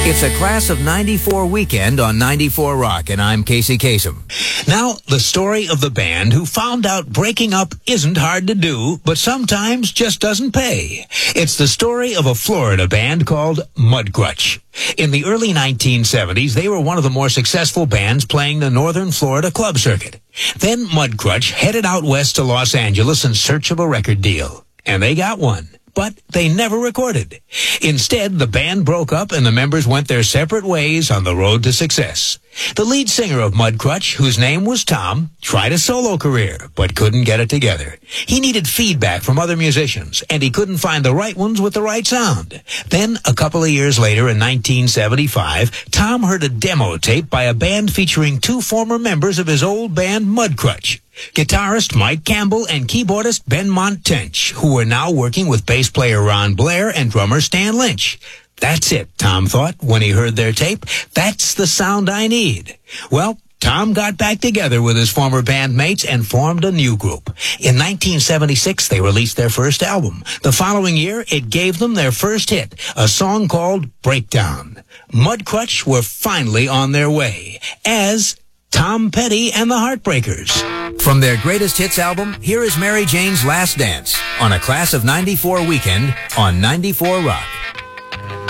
It's a Class of 94 weekend on 94 Rock, and I'm Casey Kasem. Now, the story of the band who found out breaking up isn't hard to do, but sometimes just doesn't pay. It's the story of a Florida band called Mudcrutch. In the early 1970s, they were one of the more successful bands playing the Northern Florida club circuit. Then Mudcrutch headed out west to Los Angeles in search of a record deal. And they got one. But they never recorded. Instead, the band broke up and the members went their separate ways on the road to success. The lead singer of Mudcrutch, whose name was Tom, tried a solo career, but couldn't get it together. He needed feedback from other musicians, and he couldn't find the right ones with the right sound. Then, a couple of years later, in 1975, Tom heard a demo tape by a band featuring two former members of his old band, Mudcrutch. Guitarist Mike Campbell and keyboardist Ben Montench, who were now working with bass player Ron Blair and drummer Stan Lynch. That's it, Tom thought, when he heard their tape. That's the sound I need. Well, Tom got back together with his former bandmates and formed a new group. In 1976, they released their first album. The following year, it gave them their first hit, a song called Breakdown. Mudcrutch were finally on their way, as Tom Petty and the Heartbreakers. From their greatest hits album, here is Mary Jane's Last Dance on a Class of 94 weekend on 94 Rock.